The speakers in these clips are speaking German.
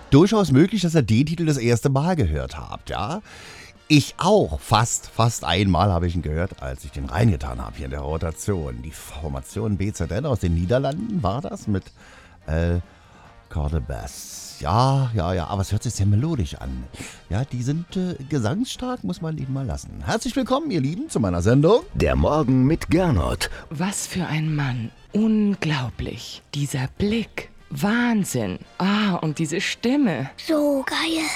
durchaus möglich, dass ihr den Titel das erste Mal gehört habt, ja. Ich auch. Fast einmal habe ich ihn gehört, als ich den reingetan habe hier in der Rotation. Die Formation BZN aus den Niederlanden war das mit Cordobas. Ja, aber es hört sich sehr melodisch an. Ja, die sind gesangsstark, muss man eben mal lassen. Herzlich willkommen, ihr Lieben, zu meiner Sendung. Der Morgen mit Gernot. Was für ein Mann. Unglaublich. Dieser Blick. Wahnsinn. Und diese Stimme. So geil.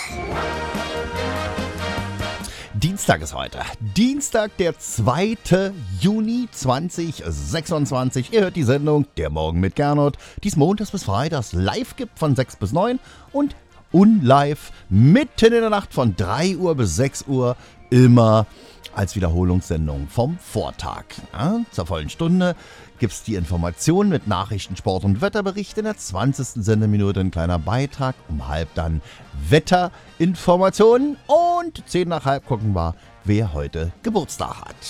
Dienstag ist heute. Dienstag, der 2. Juni 2026. Ihr hört die Sendung Der Morgen mit Gernot, die es montags bis freitags live gibt von 6 bis 9 und unlive mitten in der Nacht von 3 Uhr bis 6 Uhr immer als Wiederholungssendung vom Vortag. Ja, zur vollen Stunde gibt es die Informationen mit Nachrichten, Sport und Wetterbericht. In der 20. Sendeminute ein kleiner Beitrag. Um halb dann Wetterinformationen. Und 10 nach halb gucken wir, wer heute Geburtstag hat.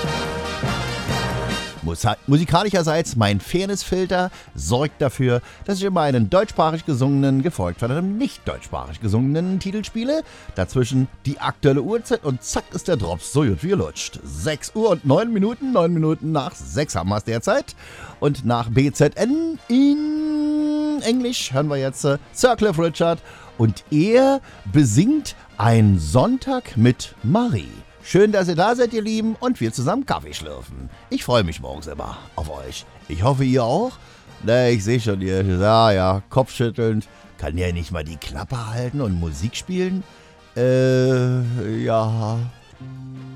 Musikalischerseits mein Fairnessfilter sorgt dafür, dass ich immer einen deutschsprachig gesungenen, gefolgt von einem nicht deutschsprachig gesungenen Titel spiele. Dazwischen die aktuelle Uhrzeit und zack ist der Drops so gut wie gelutscht. 6 Uhr und 9 Minuten, 9 Minuten nach 6 haben wir es derzeit. Und nach BZN in Englisch hören wir jetzt Sir Cliff Richard und er besingt Ein Sonntag mit Marie. Schön, dass ihr da seid, ihr Lieben, und wir zusammen Kaffee schlürfen. Ich freue mich morgens immer auf euch. Ich hoffe, ihr auch. Ne, ich sehe schon, ihr, ja, kopfschüttelnd. Kann ja nicht mal die Klappe halten und Musik spielen? Ja.